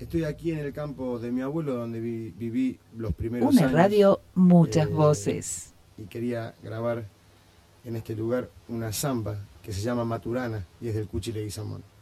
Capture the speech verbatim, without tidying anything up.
Estoy aquí en el campo de mi abuelo, donde vi, viví los primeros Una años. radio, muchas eh, voces. Y quería grabar en este lugar una samba que se llama Maturana y es del Cuchi Leguizamón.